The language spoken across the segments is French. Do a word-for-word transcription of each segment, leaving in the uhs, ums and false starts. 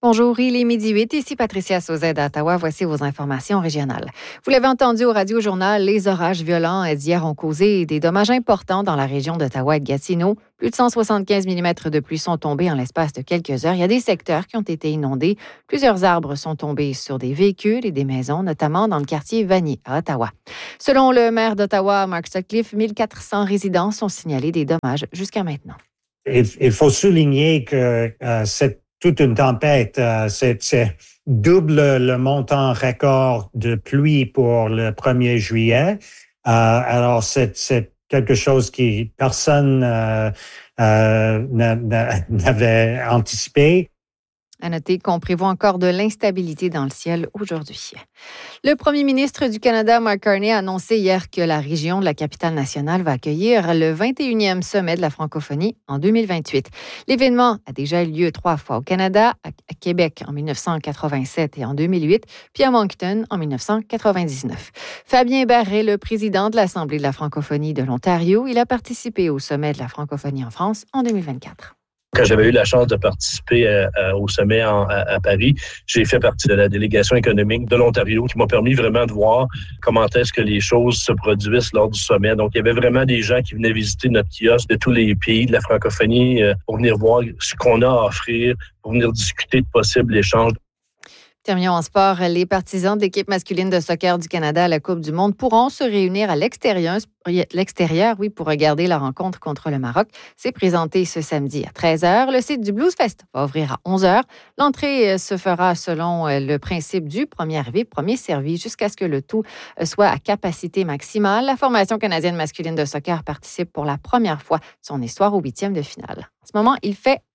Bonjour, il est midi huit, ici Patricia Sauzet à Ottawa. Voici vos informations régionales. Vous l'avez entendu au Radio-Journal, les orages violents d'hier ont causé des dommages importants dans la région d'Ottawa et de Gatineau. Plus de cent soixante-quinze millimètres de pluie sont tombés en l'espace de quelques heures. Il y a des secteurs qui ont été inondés. Plusieurs arbres sont tombés sur des véhicules et des maisons, notamment dans le quartier Vanier à Ottawa. Selon le maire d'Ottawa, Mark Sutcliffe, mille quatre cents résidents sont signalés des dommages jusqu'à maintenant. Il, il faut souligner que euh, c'est toute une tempête. Euh, c'est, c'est double le montant record de pluie pour le premier juillet. Euh, alors, c'est, c'est quelque chose qui personne euh, euh, n'avait anticipé. À noter qu'on prévoit encore de l'instabilité dans le ciel aujourd'hui. Le premier ministre du Canada, Mark Carney, a annoncé hier que la région de la capitale nationale va accueillir le vingt et unième sommet de la francophonie en deux mille vingt-huit. L'événement a déjà eu lieu trois fois au Canada, à Québec en dix-neuf cent quatre-vingt-sept et en deux mille huit, puis à Moncton en dix-neuf cent quatre-vingt-dix-neuf. Fabien Barrett est le président de l'Assemblée de la francophonie de l'Ontario. Il a participé au sommet de la francophonie en France en deux mille vingt-quatre. Quand j'avais eu la chance de participer à, à, au sommet en, à, à Paris, j'ai fait partie de la délégation économique de l'Ontario qui m'a permis vraiment de voir comment est-ce que les choses se produisent lors du sommet. Donc, il y avait vraiment des gens qui venaient visiter notre kiosque de tous les pays de la francophonie euh, pour venir voir ce qu'on a à offrir, pour venir discuter de possibles échanges. Terminons en sport. Les partisans de l'équipe masculine de soccer du Canada à la Coupe du monde pourront se réunir à l'extérieur, l'extérieur oui, pour regarder la rencontre contre le Maroc. C'est présenté ce samedi à treize heures. Le site du Blues Fest va ouvrir à onze heures. L'entrée se fera selon le principe du premier arrivé, premier servi, jusqu'à ce que le tout soit à capacité maximale. La formation canadienne masculine de soccer participe pour la première fois de son histoire au huitième de finale. En ce moment, il fait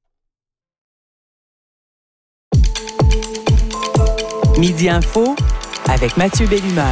Midi Info avec Mathieu Bellumeur.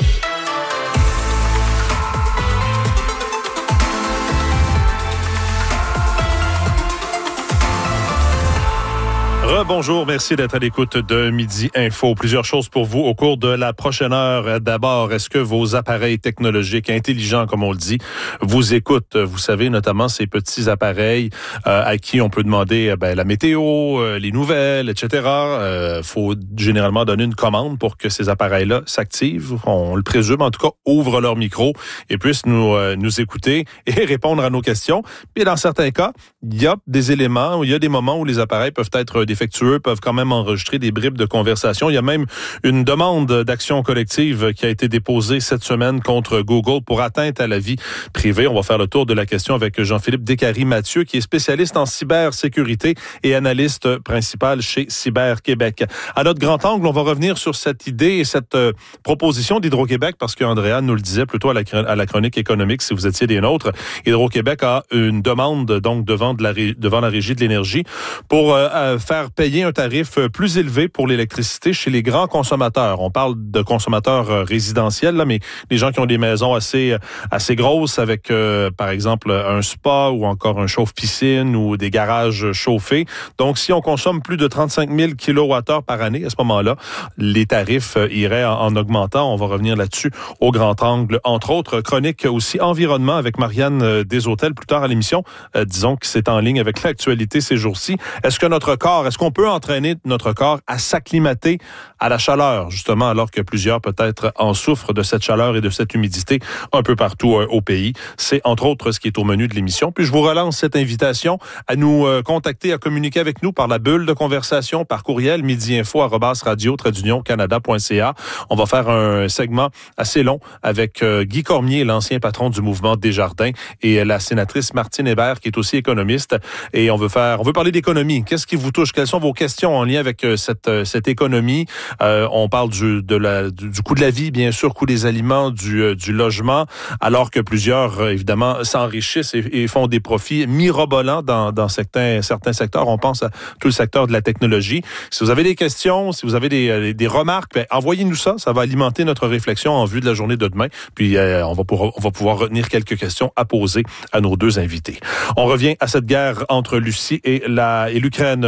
Rebonjour, merci d'être à l'écoute de Midi Info. Plusieurs choses pour vous au cours de la prochaine heure. D'abord, est-ce que vos appareils technologiques intelligents, comme on le dit, vous écoutent? Vous savez, notamment ces petits appareils euh, à qui on peut demander ben, la météo, euh, les nouvelles, et cetera. Euh, faut généralement donner une commande pour que ces appareils-là s'activent. On le présume, en tout cas, ouvrent leur micro et puissent nous, euh, nous écouter et répondre à nos questions. Puis dans certains cas, il y a des éléments, il y a des moments où les appareils peuvent être défectueux, peuvent quand même enregistrer des bribes de conversation. Il y a même une demande d'action collective qui a été déposée cette semaine contre Google pour atteinte à la vie privée. On va faire le tour de la question avec Jean-Philippe Descaries-Mathieu, qui est spécialiste en cybersécurité et analyste principal chez Cyber Québec. À notre grand angle, on va revenir sur cette idée et cette euh, proposition d'Hydro-Québec, parce qu'Andréa nous le disait plutôt à la, à la chronique économique, si vous étiez des nôtres. Hydro-Québec a une demande donc devant, de la, devant la Régie de l'énergie pour euh, faire payer un tarif plus élevé pour l'électricité chez les grands consommateurs. On parle de consommateurs résidentiels, là, mais les gens qui ont des maisons assez assez grosses avec, euh, par exemple, un spa ou encore un chauffe-piscine ou des garages chauffés. Donc, si on consomme plus de trente-cinq mille kilowattheures par année, à ce moment-là, les tarifs iraient en, en augmentant. On va revenir là-dessus au grand angle. Entre autres, chronique aussi environnement avec Marianne Deshôtels plus tard à l'émission. Euh, disons que c'est en ligne avec l'actualité ces jours-ci. Est-ce que notre corps, est-ce qu'on peut entraîner notre corps à s'acclimater à la chaleur, justement, alors que plusieurs peut-être en souffrent de cette chaleur et de cette humidité un peu partout euh, au pays? C'est entre autres ce qui est au menu de l'émission. Puis je vous relance cette invitation à nous euh, contacter, à communiquer avec nous par la bulle de conversation, par courriel, midi-info arobase radio trait d'union canada point c a. On va faire un segment assez long avec euh, Guy Cormier, l'ancien patron du mouvement Desjardins, et la sénatrice Martine Hébert, qui est aussi économiste. Et on veut faire, on veut parler d'économie. Qu'est-ce qui vous touche? Quelles sont vos questions en lien avec cette, cette économie? Euh, on parle du, de la, du, du coût de la vie, bien sûr, coût des aliments, du, du logement, alors que plusieurs, évidemment, s'enrichissent et, et font des profits mirobolants dans, dans certains, certains secteurs. On pense à tout le secteur de la technologie. Si vous avez des questions, si vous avez des, des remarques, ben, envoyez-nous ça. Ça va alimenter notre réflexion en vue de la journée de demain. Puis, euh, on va pouvoir, on va pouvoir retenir quelques questions à poser à nos deux invités. On revient à cette guerre entre Russie et, la, et l'Ukraine maintenant.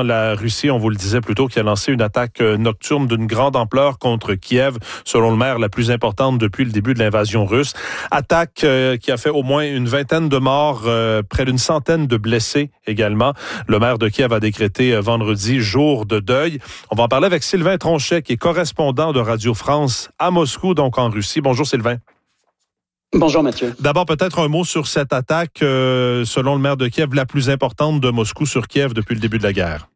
la Russie, on vous le disait plus tôt, qui a lancé une attaque nocturne d'une grande ampleur contre Kiev, selon le maire, la plus importante depuis le début de l'invasion russe. Attaque euh, qui a fait au moins une vingtaine de morts, euh, près d'une centaine de blessés également. Le maire de Kiev a décrété euh, vendredi jour de deuil. On va en parler avec Sylvain Tronchet, qui est correspondant de Radio France à Moscou, donc en Russie. Bonjour Sylvain. Bonjour Mathieu. D'abord, peut-être un mot sur cette attaque, euh, selon le maire de Kiev, la plus importante de Moscou sur Kiev depuis le début de la guerre.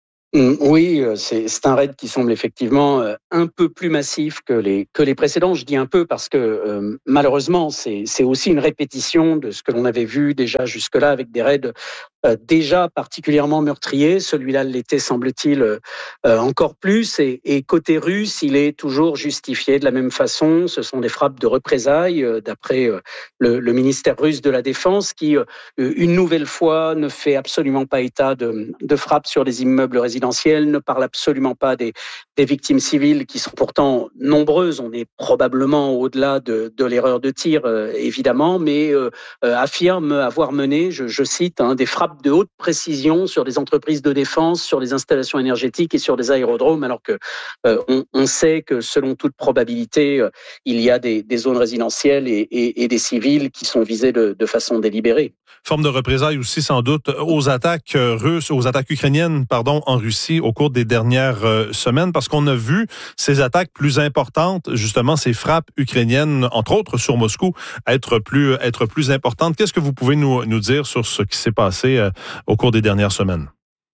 Oui, c'est, c'est un raid qui semble effectivement un peu plus massif que les, que les précédents. Je dis un peu parce que euh, malheureusement, c'est, c'est aussi une répétition de ce que l'on avait vu déjà jusque-là avec des raids euh, déjà particulièrement meurtriers. Celui-là l'était, semble-t-il, euh, encore plus. Et, et côté russe, il est toujours justifié de la même façon. Ce sont des frappes de représailles, euh, d'après euh, le, le ministère russe de la Défense, qui, euh, une nouvelle fois, ne fait absolument pas état de, de frappes sur des immeubles résidentiels, ne parle absolument pas des, des victimes civiles qui sont pourtant nombreuses. On est probablement au-delà de, de l'erreur de tir, euh, évidemment, mais euh, euh, affirme avoir mené, je, je cite, hein, des frappes de haute précision sur des entreprises de défense, sur des installations énergétiques et sur des aérodromes, alors que euh, on, on sait que selon toute probabilité, euh, il y a des, des zones résidentielles et, et, et des civils qui sont visés de, de façon délibérée. Forme de représailles aussi sans doute aux attaques russes, aux attaques ukrainiennes, pardon, en Russie au cours des dernières euh, semaines, parce qu'on a vu ces attaques plus importantes, justement ces frappes ukrainiennes, entre autres sur Moscou, être plus être plus importantes. Qu'est-ce que vous pouvez nous nous dire sur ce qui s'est passé euh, au cours des dernières semaines?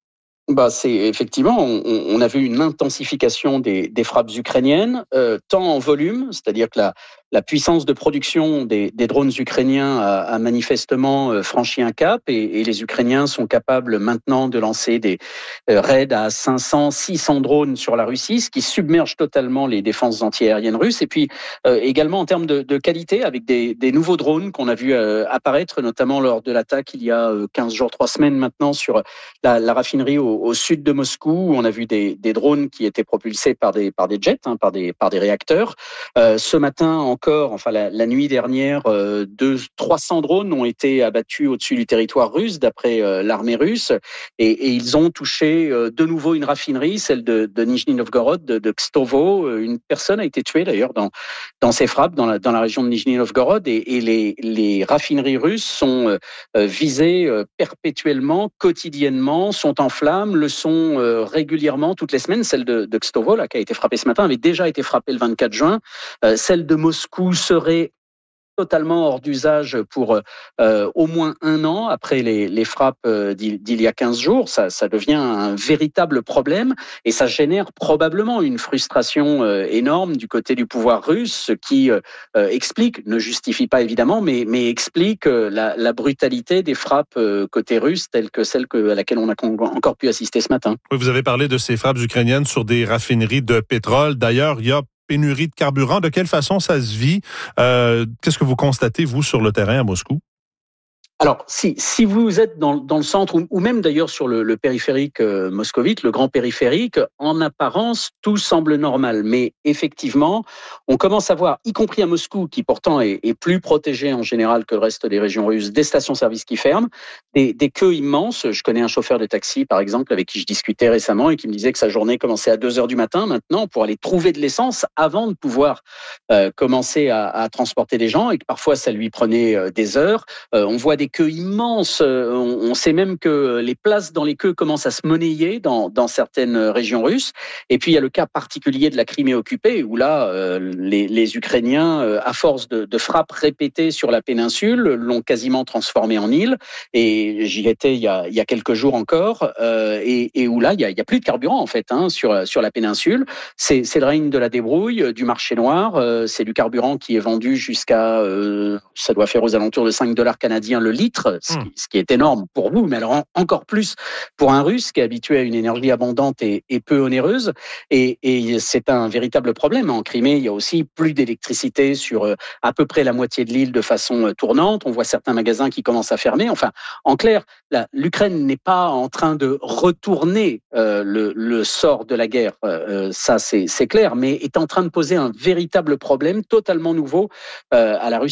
Bah, c'est effectivement, on, on a vu une intensification des, des frappes ukrainiennes, euh, tant en volume, c'est-à-dire que la, la puissance de production des, des drones ukrainiens a, a manifestement franchi un cap, et, et les Ukrainiens sont capables maintenant de lancer des euh, raids à cinq cents, six cents drones sur la Russie, ce qui submerge totalement les défenses antiaériennes russes. Et puis euh, également en termes de, de qualité, avec des, des nouveaux drones qu'on a vu euh, apparaître, notamment lors de l'attaque il y a quinze jours, trois semaines maintenant, sur la, la raffinerie au au sud de Moscou, où on a vu des, des drones qui étaient propulsés par des, par des jets, hein, par, des, par des réacteurs. Euh, ce matin encore, enfin la, la nuit dernière, euh, deux, trois cents drones ont été abattus au-dessus du territoire russe, d'après euh, l'armée russe, et, et ils ont touché euh, de nouveau une raffinerie, celle de, de Nijni Novgorod, de, de Kstovo. Une personne a été tuée d'ailleurs dans, dans ces frappes, dans la, dans la région de Nijni Novgorod, et, et les, les raffineries russes sont euh, visées euh, perpétuellement, quotidiennement, sont en flammes, le sont euh, régulièrement toutes les semaines. Celle de, de Kstovo, là, qui a été frappée ce matin, avait déjà été frappée le vingt-quatre juin. Euh, celle de Moscou serait totalement hors d'usage pour euh, au moins un an après les, les frappes euh, d'il, d'il y a quinze jours. Ça, ça devient un véritable problème, et ça génère probablement une frustration euh, énorme du côté du pouvoir russe, ce qui euh, explique, ne justifie pas évidemment, mais, mais explique euh, la, la brutalité des frappes euh, côté russe, telles que celle que, à laquelle on a encore pu assister ce matin. Oui, vous avez parlé de ces frappes ukrainiennes sur des raffineries de pétrole. D'ailleurs, il y a pénurie de carburant. De quelle façon ça se vit? Euh, qu'est-ce que vous constatez, vous, sur le terrain à Moscou? Alors, si, si vous êtes dans, dans le centre, ou, ou même d'ailleurs sur le, le périphérique euh, moscovite, le grand périphérique, en apparence, tout semble normal. Mais effectivement, on commence à voir, y compris à Moscou, qui pourtant est, est plus protégé en général que le reste des régions russes, des stations-service qui ferment, des, des queues immenses. Je connais un chauffeur de taxi, par exemple, avec qui je discutais récemment et qui me disait que sa journée commençait à deux heures du matin maintenant pour aller trouver de l'essence avant de pouvoir euh, commencer à, à transporter des gens, et que parfois ça lui prenait euh, des heures. Euh, on voit des queues immenses. On sait même que les places dans les queues commencent à se monnayer dans, dans certaines régions russes. Et puis il y a le cas particulier de la Crimée occupée, où là, euh, les, les Ukrainiens, euh, à force de, de frappes répétées sur la péninsule, l'ont quasiment transformée en île. Et j'y étais il y a, il y a quelques jours encore, euh, et, et où là, il y a, il y a plus de carburant en fait hein, sur, sur la péninsule. C'est, c'est le règne de la débrouille, du marché noir. Euh, c'est du carburant qui est vendu jusqu'à, euh, ça doit faire aux alentours de cinq dollars canadiens le litre. Ce qui, ce qui est énorme pour vous, mais alors encore plus pour un Russe qui est habitué à une énergie abondante et, et peu onéreuse. Et, et c'est un véritable problème. En Crimée, il y a aussi plus d'électricité sur à peu près la moitié de l'île de façon tournante. On voit certains magasins qui commencent à fermer. Enfin, en clair, la, l'Ukraine n'est pas en train de retourner euh, le, le sort de la guerre. Euh, ça, c'est, c'est clair, mais est en train de poser un véritable problème totalement nouveau euh, à la Russie.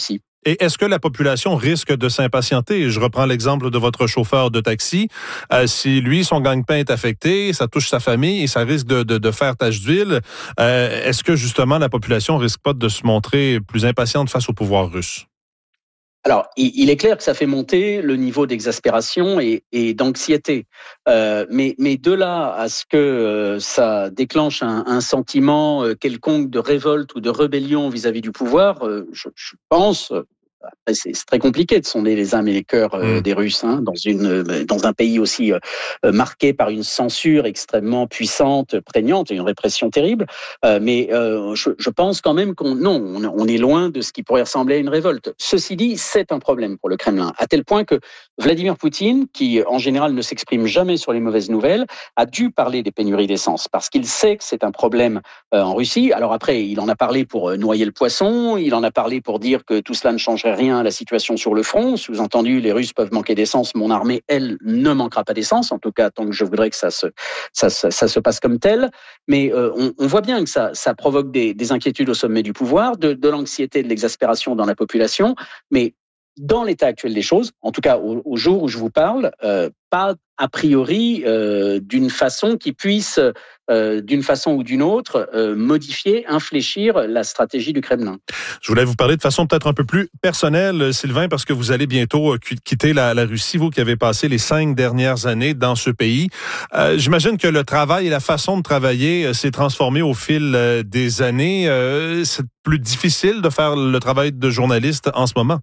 Et est-ce que la population risque de s'impatienter? Je reprends l'exemple de votre chauffeur de taxi. Euh, si lui, son gagne-pain est affecté, ça touche sa famille et ça risque de, de, de faire tache d'huile, euh, est-ce que justement la population risque pas de se montrer plus impatiente face au pouvoir russe? Alors, il est clair que ça fait monter le niveau d'exaspération et, et d'anxiété. Euh, mais, mais de là à ce que euh, ça déclenche un, un sentiment euh, quelconque de révolte ou de rébellion vis-à-vis du pouvoir, euh, je, je pense... Après, c'est, c'est très compliqué de sonder les âmes et les cœurs euh, mmh. des Russes hein, dans, une, dans un pays aussi euh, marqué par une censure extrêmement puissante, prégnante et une répression terrible. Euh, mais euh, je, je pense quand même qu'on non, on, on est loin de ce qui pourrait ressembler à une révolte. Ceci dit, c'est un problème pour le Kremlin, à tel point que Vladimir Poutine, qui en général ne s'exprime jamais sur les mauvaises nouvelles, a dû parler des pénuries d'essence parce qu'il sait que c'est un problème euh, en Russie. Alors après, il en a parlé pour noyer le poisson, il en a parlé pour dire que tout cela ne changerait rien à la situation sur le front. Sous-entendu, les Russes peuvent manquer d'essence. Mon armée, elle, ne manquera pas d'essence. En tout cas, tant que je voudrais que ça se, ça, ça, ça se passe comme tel. Mais euh, on, on voit bien que ça, ça provoque des, des inquiétudes au sommet du pouvoir, de, de l'anxiété, de l'exaspération dans la population. Mais dans l'état actuel des choses, en tout cas au, au jour où je vous parle, euh, pas a priori euh, d'une façon qui puisse, euh, d'une façon ou d'une autre, euh, modifier, infléchir la stratégie du Kremlin. Je voulais vous parler de façon peut-être un peu plus personnelle, Sylvain, parce que vous allez bientôt quitter la, la Russie, vous qui avez passé les cinq dernières années dans ce pays. Euh, j'imagine que le travail et la façon de travailler s'est transformé au fil des années. Euh, c'est plus difficile de faire le travail de journaliste en ce moment?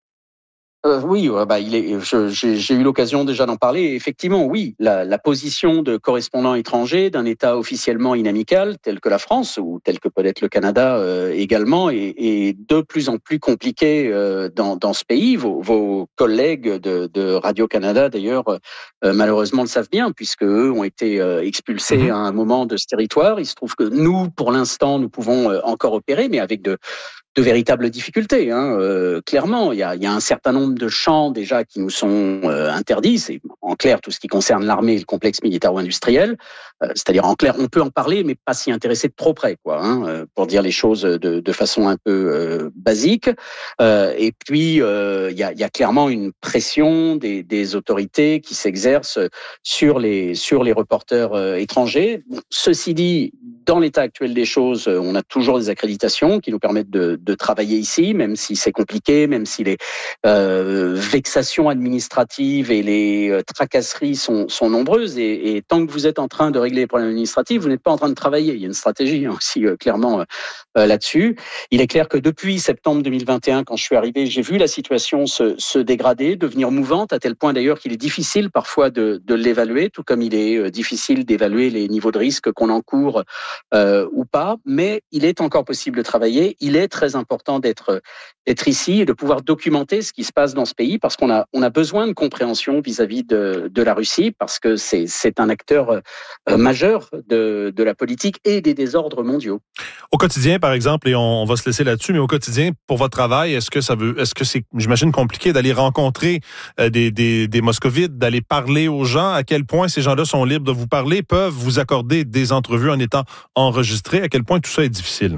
Euh, oui, bah, il est, je, j'ai, j'ai eu l'occasion déjà d'en parler. Effectivement, oui, la, la position de correspondant étranger d'un État officiellement inamical, tel que la France ou tel que peut être le Canada euh, également, est, est de plus en plus compliqué euh, dans, dans ce pays. Vos, vos collègues de, de Radio-Canada, d'ailleurs, euh, malheureusement le savent bien, puisque eux ont été euh, expulsés mmh. à un moment de ce territoire. Il se trouve que nous, pour l'instant, nous pouvons euh, encore opérer, mais avec de de véritables difficultés. Hein. Euh, clairement, il y a, il y a un certain nombre de champs déjà qui nous sont euh, interdits. C'est en clair tout ce qui concerne l'armée et le complexe militaro-industriel. Euh, c'est-à-dire en clair, on peut en parler, mais pas s'y intéresser de trop près, quoi. Hein, euh, pour dire les choses de, de façon un peu euh, basique. Euh, et puis, euh, il y a, il y a clairement une pression des, des autorités qui s'exerce sur les sur les reporters euh, étrangers. Bon, ceci dit, dans l'état actuel des choses, on a toujours des accréditations qui nous permettent de de travailler ici, même si c'est compliqué, même si les euh, vexations administratives et les euh, tracasseries sont, sont nombreuses. Et, et tant que vous êtes en train de régler les problèmes administratifs, vous n'êtes pas en train de travailler. Il y a une stratégie hein, aussi euh, clairement euh, là-dessus. Il est clair que depuis septembre deux mille vingt et un, quand je suis arrivé, j'ai vu la situation se, se dégrader, devenir mouvante, à tel point d'ailleurs qu'il est difficile parfois de, de l'évaluer, tout comme il est euh, difficile d'évaluer les niveaux de risque qu'on encourt euh, ou pas. Mais il est encore possible de travailler. Il est très important d'être d'être ici et de pouvoir documenter ce qui se passe dans ce pays parce qu'on a on a besoin de compréhension vis-à-vis de de la Russie parce que c'est c'est un acteur euh, majeur de de la politique et des désordres mondiaux. Au quotidien, par exemple, et on, on va se laisser là-dessus, mais au quotidien, pour votre travail, est-ce que ça veut, est-ce que c'est, j'imagine, compliqué d'aller rencontrer euh, des des des moscovites, d'aller parler aux gens? À quel point ces gens-là sont libres de vous parler, peuvent vous accorder des entrevues en étant enregistrés? À quel point tout ça est difficile?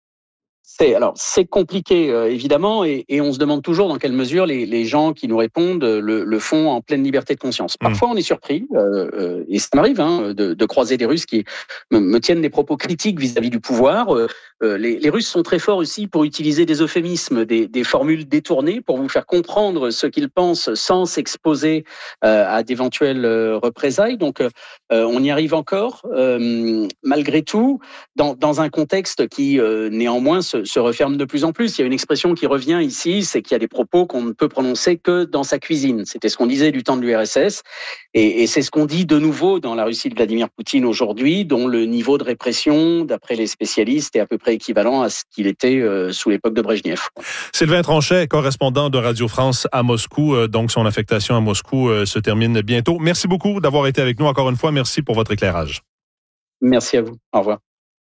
C'est, alors, c'est compliqué, euh, évidemment, et, et on se demande toujours dans quelle mesure les, les gens qui nous répondent le, le font en pleine liberté de conscience. Parfois, mmh. on est surpris, euh, euh, et ça m'arrive hein, de, de croiser des Russes qui me, me tiennent des propos critiques vis-à-vis du pouvoir. Euh, euh, les, les Russes sont très forts aussi pour utiliser des euphémismes, des, des formules détournées pour vous faire comprendre ce qu'ils pensent sans s'exposer euh, à d'éventuelles euh, représailles. Donc, euh, on y arrive encore, euh, malgré tout, dans, dans un contexte qui, euh, néanmoins, se se referme de plus en plus. Il y a une expression qui revient ici, c'est qu'il y a des propos qu'on ne peut prononcer que dans sa cuisine. C'était ce qu'on disait du temps de l'U R S S, et, et c'est ce qu'on dit de nouveau dans la Russie de Vladimir Poutine aujourd'hui, dont le niveau de répression, d'après les spécialistes, est à peu près équivalent à ce qu'il était euh, sous l'époque de Brejnev. Sylvain Tronchet, correspondant de Radio France à Moscou, euh, donc son affectation à Moscou euh, se termine bientôt. Merci beaucoup d'avoir été avec nous encore une fois. Merci pour votre éclairage. Merci à vous. Au revoir.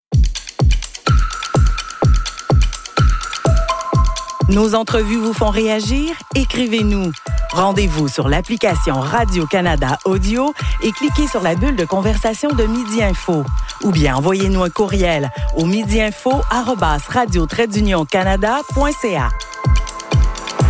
Nos entrevues vous font réagir? Écrivez-nous. Rendez-vous sur l'application Radio-Canada Audio et cliquez sur la bulle de conversation de Midi Info. Ou bien envoyez-nous un courriel au midi info arobase radio trait d'union canada point c a.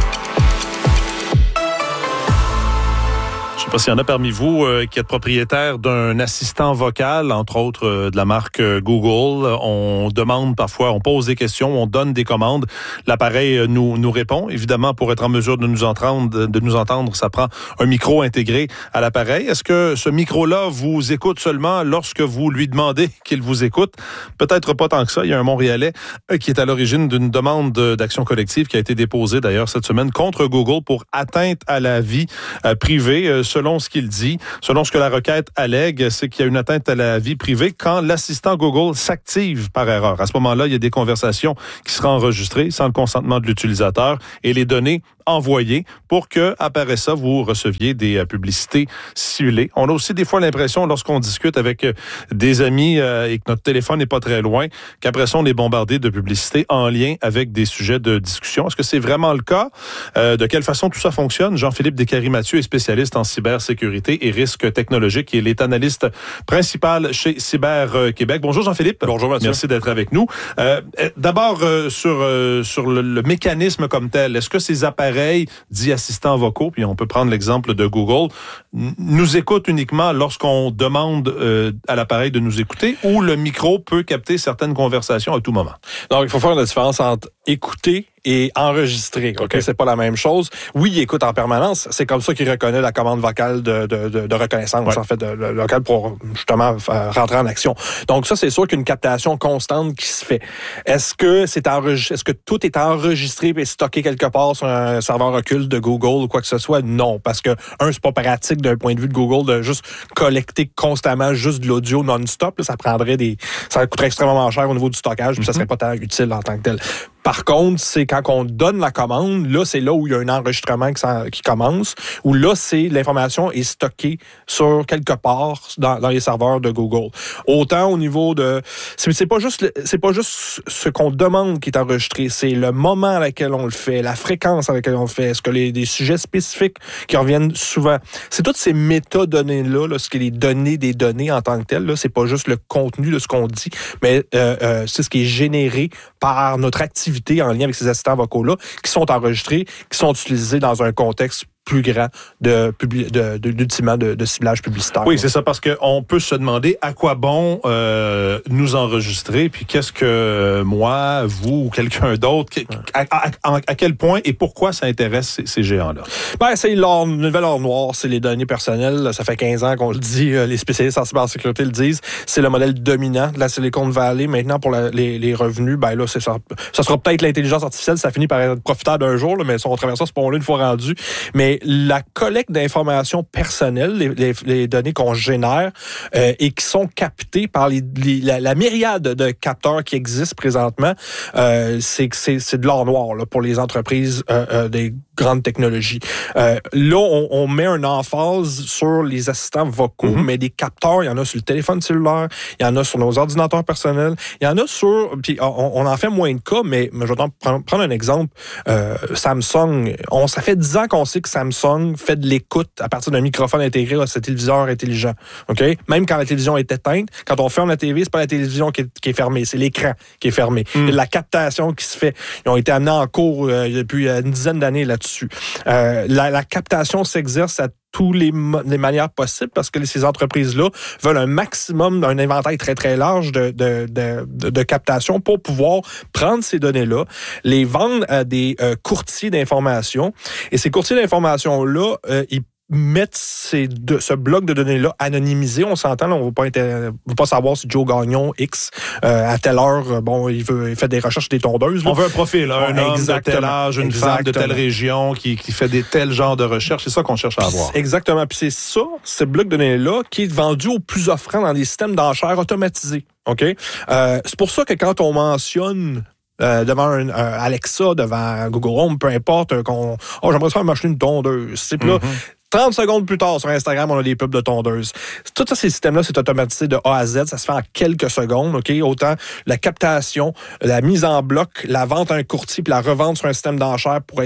pas s'il y en a parmi vous euh, qui êtes propriétaire d'un assistant vocal, entre autres euh, de la marque euh, Google. On demande parfois, on pose des questions, on donne des commandes. L'appareil euh, nous nous répond. Évidemment, pour être en mesure de nous entendre, de nous entendre, ça prend un micro intégré à l'appareil. Est-ce que ce micro-là vous écoute seulement lorsque vous lui demandez qu'il vous écoute? Peut-être pas tant que ça. Il y a un Montréalais euh, qui est à l'origine d'une demande d'action collective qui a été déposée d'ailleurs cette semaine contre Google pour atteinte à la vie euh, privée. Euh, selon ce qu'il dit, selon ce que la requête allègue, c'est qu'il y a une atteinte à la vie privée quand l'assistant Google s'active par erreur. À ce moment-là, il y a des conversations qui seront enregistrées sans le consentement de l'utilisateur et les données envoyées pour que, après ça, vous receviez des euh, publicités ciblées. On a aussi des fois l'impression, lorsqu'on discute avec euh, des amis euh, et que notre téléphone n'est pas très loin, qu'après ça, on est bombardé de publicités en lien avec des sujets de discussion. Est-ce que c'est vraiment le cas? Euh, de quelle façon tout ça fonctionne? Jean-Philippe Descaries-Mathieu est spécialiste en cybersécurité et risques technologiques. Il est analyste principal chez Cyber Québec. Bonjour Jean-Philippe. Bonjour Mathieu. Merci d'être avec nous. Euh, d'abord, euh, sur, euh, sur le, le mécanisme comme tel, est-ce que ces appareils dits assistants vocaux, puis on peut prendre l'exemple de Google, n- nous écoutent uniquement lorsqu'on demande euh, à l'appareil de nous écouter ou le micro peut capter certaines conversations à tout moment? Donc, il faut faire une différence entre écouter et enregistrer. Ok, okay. C'est pas la même chose. Oui, il écoute en permanence. C'est comme ça qu'il reconnaît la commande vocale de, de, de, de reconnaissance, ouais. en fait, de, de local pour justement euh, rentrer en action. Donc ça, c'est sûr qu'une captation constante qui se fait. Est-ce que c'est enregistré, est-ce que tout est enregistré et stocké quelque part sur un serveur occulte de Google ou quoi que ce soit? Non, parce que un, c'est pas pratique d'un point de vue de Google de juste collecter constamment juste de l'audio non-stop. Là, ça prendrait des, ça coûterait extrêmement cher au niveau du stockage, puis mm-hmm. ça serait pas tant utile en tant que tel. Par contre, c'est quand on donne la commande, là, c'est là où il y a un enregistrement qui, qui commence, où là, c'est l'information est stockée sur quelque part dans, dans les serveurs de Google. Autant au niveau de... C'est, c'est pas juste c'est pas juste ce qu'on demande qui est enregistré, c'est le moment à lequel on le fait, la fréquence à laquelle on le fait, est-ce que les des sujets spécifiques qui reviennent souvent. C'est toutes ces métadonnées-là, là, ce qui est les données des données en tant que telles, là, c'est pas juste le contenu de ce qu'on dit, mais euh, euh, c'est ce qui est généré par notre activité en lien avec ces assistants vocaux-là, qui sont enregistrés, qui sont utilisés dans un contexte plus grand de, publi- de, de, d'ultimement de, de ciblage publicitaire. Oui, c'est ça, parce qu'on peut se demander à quoi bon euh, nous enregistrer, puis qu'est-ce que moi, vous ou quelqu'un d'autre, à, à, à, à quel point et pourquoi ça intéresse ces, ces géants-là? Ben, c'est l'or, le nouvel or noir, c'est les données personnelles. Ça fait quinze ans qu'on le dit, les spécialistes en cybersécurité le disent. C'est le modèle dominant de la Silicon Valley. Maintenant, pour la, les, les revenus, ben là, c'est ça. Ça sera peut-être l'intelligence artificielle, ça finit par être profitable d'un jour, là, mais si on traverse ça, ce pont-là une fois rendu. Mais la collecte d'informations personnelles, les, les, les données qu'on génère euh, et qui sont captées par les, les, la, la myriade de capteurs qui existent présentement, euh, c'est, c'est, c'est de l'or noir là, pour les entreprises euh, euh, des grandes technologies. Euh, là, on, on met un emphase sur les assistants vocaux, mm-hmm. mais des capteurs, il y en a sur le téléphone cellulaire, il y en a sur nos ordinateurs personnels, il y en a sur... Puis on, on en fait moins de cas, mais, mais je vais prendre, prendre un exemple. Euh, Samsung, on, ça fait dix ans qu'on sait que Samsung fait de l'écoute à partir d'un microphone intégré à ce téléviseur intelligent. Ok, même quand la télévision est éteinte, quand on ferme la T V, c'est pas la télévision qui est, qui est fermée, c'est l'écran qui est fermé. Mm. La captation qui se fait, ils ont été amenés en cours euh, depuis une dizaine d'années là-dessus. Euh, la, la captation s'exerce à tous les, les manières possibles parce que ces entreprises-là veulent un maximum d'un inventaire très, très large de, de, de, de, de captation pour pouvoir prendre ces données-là, les vendre à des euh, courtiers d'information. Et ces courtiers d'information-là, euh, ils mettre ces deux, ce bloc de données-là anonymisé. On s'entend, là, on ne veut pas, inter... veut pas savoir si Joe Gagnon X, euh, à telle heure, bon, il, veut, il fait des recherches des tondeuses. Là. On veut un profil, là, un homme de tel âge, une Exactement. femme de telle région qui, qui fait des tels genres de recherches. C'est ça qu'on cherche à avoir. Exactement. Puis c'est ça, ce bloc de données-là, qui est vendu au plus offrant dans des systèmes d'enchères automatisés. OK? Euh, c'est pour ça que quand on mentionne Euh, devant un, un Alexa, devant Google Home, peu importe, qu'on oh, j'aimerais ça m'acheter une tondeuse. C'est mm-hmm. là, trente secondes plus tard, sur Instagram, on a des pubs de tondeuses. Tous ces systèmes-là, c'est automatisé de A à Z. Ça se fait en quelques secondes. Ok, autant la captation, la mise en bloc, la vente à un courtier puis la revente sur un système d'enchères pour être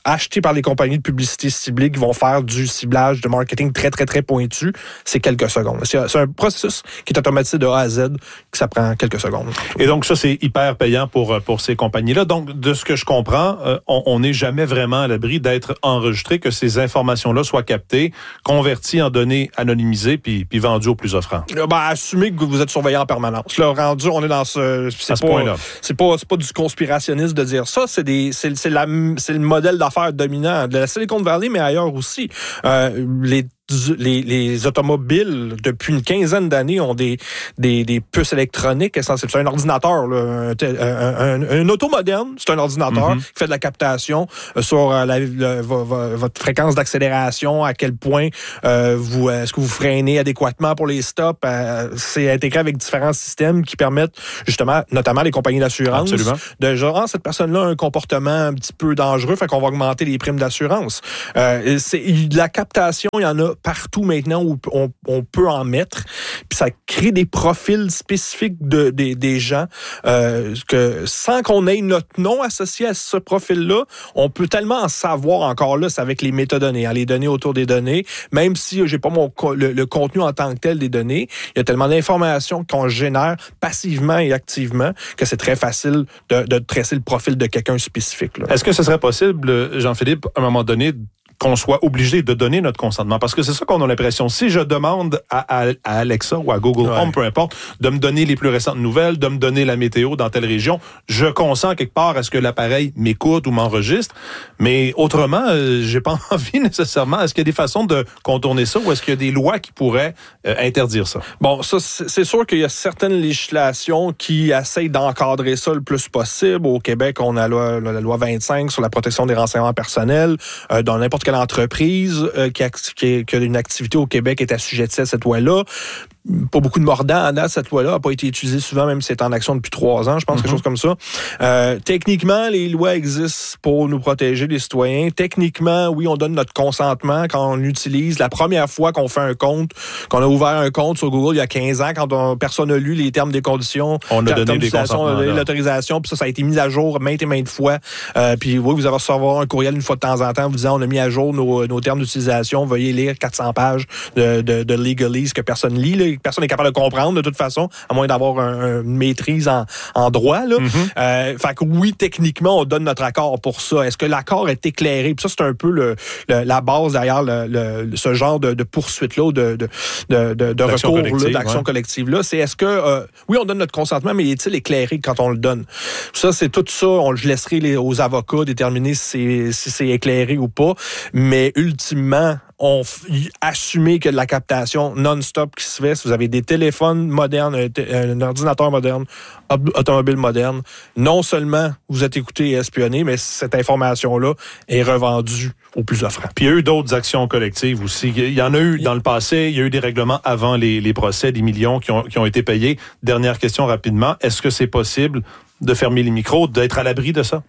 acheté par les compagnies de publicité ciblées qui vont faire du ciblage de marketing très, très, très pointu, c'est quelques secondes. C'est, c'est un processus qui est automatisé de A à Z, que ça prend quelques secondes. Et donc, ça, c'est hyper payant pour, pour ces compagnies-là. Donc, de ce que je comprends, euh, on n'est jamais vraiment à l'abri d'être enregistré, que ces informations-là soient captées, converties en données anonymisées, puis, puis vendues aux plus offrants. Ben, assumez que vous êtes surveillé en permanence. Là, rendu, on est dans ce... C'est à ce pas, point-là. C'est pas, c'est pas du conspirationniste de dire ça. C'est, des, c'est, c'est, la, c'est le modèle d'affaires dominant de la Silicon Valley, mais ailleurs aussi. Euh, les Les, les automobiles, depuis une quinzaine d'années, ont des, des, des puces électroniques essentielles. C'est un ordinateur, là, un, un, un auto moderne, c'est un ordinateur mm-hmm. qui fait de la captation sur la, le, votre fréquence d'accélération, à quel point euh, vous est-ce que vous freinez adéquatement pour les stops. Euh, c'est intégré avec différents systèmes qui permettent justement, notamment les compagnies d'assurance, Absolument. de genre, ah, cette personne-là a un comportement un petit peu dangereux, fait qu'on va augmenter les primes d'assurance. Euh, c'est, de la captation, il y en a partout maintenant où on, on peut en mettre. Puis ça crée des profils spécifiques de, de, des gens euh, que sans qu'on ait notre nom associé à ce profil-là, on peut tellement en savoir encore là, c'est avec les métadonnées, hein, les données autour des données. Même si j'ai pas mon le, le contenu en tant que tel des données, il y a tellement d'informations qu'on génère passivement et activement que c'est très facile de, de tracer le profil de quelqu'un spécifique. Là. Est-ce que ce serait possible, Jean-Philippe, à un moment donné, qu'on soit obligé de donner notre consentement? Parce que c'est ça qu'on a l'impression. Si je demande à, à, à Alexa ou à Google ouais. Home, peu importe, de me donner les plus récentes nouvelles, de me donner la météo dans telle région, je consens quelque part à ce que l'appareil m'écoute ou m'enregistre. Mais autrement, euh, j'ai pas envie nécessairement. Est-ce qu'il y a des façons de contourner ça ou est-ce qu'il y a des lois qui pourraient euh, interdire ça? Bon, ça, c'est sûr qu'il y a certaines législations qui essayent d'encadrer ça le plus possible. Au Québec, on a la, la loi vingt-cinq sur la protection des renseignements personnels. Euh, dans n'importe quelle entreprise euh, qui, a, qui, qui a une activité au Québec est assujettie à cette loi-là. Pas beaucoup de mordants à date, cette loi-là n'a pas été utilisée souvent, même si c'est en action depuis trois ans, je pense, mm-hmm. quelque chose comme ça. Euh, techniquement, les lois existent pour nous protéger, les citoyens. Techniquement, oui, on donne notre consentement quand on utilise. La première fois qu'on fait un compte, qu'on a ouvert un compte sur Google il y a quinze ans, quand on, personne n'a lu les termes des conditions, on a donné des consentements, on a donné l'autorisation, puis ça, ça a été mis à jour maintes et maintes fois. Euh, puis oui, vous allez recevoir un courriel une fois de temps en temps vous disant on a mis à jour nos, nos termes d'utilisation, veuillez lire quatre cents pages de, de, de legalese que personne lit, là. Personne n'est capable de comprendre de toute façon, à moins d'avoir un, une maîtrise en, en droit. Là. Mm-hmm. Euh, fait que oui, techniquement, on donne notre accord pour ça. Est-ce que l'accord est éclairé? Puis ça, c'est un peu le, le, la base derrière le, le, ce genre de, de poursuite-là, de, de, de, de, de recours, là, d'action ouais. collective-là. C'est est-ce que, euh, oui, on donne notre consentement, mais est-il éclairé quand on le donne? Ça, c'est tout ça. On, je laisserai les, aux avocats déterminer si c'est, si c'est éclairé ou pas. Mais ultimement, on f- assumer que de la captation non-stop qui se fait, si vous avez des téléphones modernes, un, t- un ordinateur moderne, ob- automobile moderne, non seulement vous êtes écouté et espionné, mais cette information-là est revendue aux plus offrants. Puis il y a eu d'autres actions collectives aussi. Il y en a eu dans le passé, il y a eu des règlements avant les, les procès, des millions qui ont, qui ont été payés. Dernière question rapidement, est-ce que c'est possible de fermer les micros, d'être à l'abri de ça?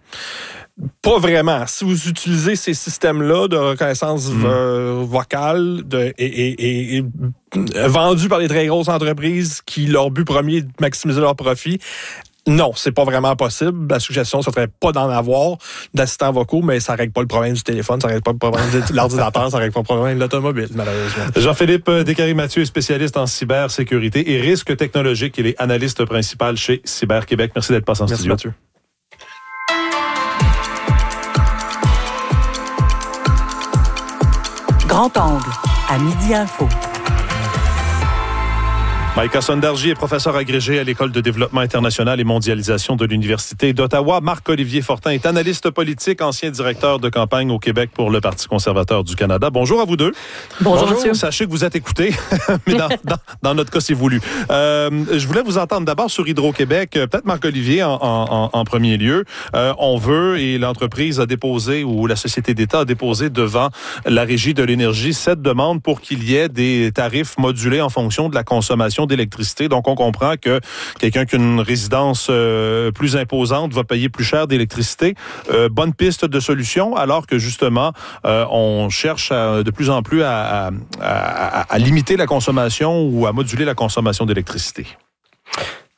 Pas vraiment. Si vous utilisez ces systèmes-là de reconnaissance mmh. euh, vocale de, et, et, et, et vendus par les très grosses entreprises qui, leur but premier est de maximiser leur profit, non, c'est pas vraiment possible. La suggestion, ce serait pas d'en avoir d'assistants vocaux, mais ça règle pas le problème du téléphone, ça règle pas le problème de l'ordinateur, ça règle pas le problème de l'automobile, malheureusement. Jean-Philippe Descaries-Mathieu est spécialiste en cybersécurité et risques technologiques. Il est analyste principal chez Cyber Québec. Merci d'être passé en Merci studio. Mathieu. Grand angle, à Midi Info. Maïka Sondarji est professeur agrégé à l'École de développement international et mondialisation de l'Université d'Ottawa. Marc-Olivier Fortin est analyste politique, ancien directeur de campagne au Québec pour le Parti conservateur du Canada. Bonjour à vous deux. Bonjour, Bonjour. Monsieur. Sachez que vous êtes écoutés, mais dans, dans, dans notre cas, c'est voulu. Euh, je voulais vous entendre d'abord sur Hydro-Québec, peut-être Marc-Olivier en, en, en premier lieu. Euh, on veut, et l'entreprise a déposé, ou la société d'État a déposé devant la Régie de l'énergie cette demande pour qu'il y ait des tarifs modulés en fonction de la consommation d'électricité. Donc, on comprend que quelqu'un qui a une résidence euh, plus imposante va payer plus cher d'électricité. Euh, bonne piste de solution, alors que justement, euh, on cherche à, de plus en plus à, à, à, à limiter la consommation ou à moduler la consommation d'électricité.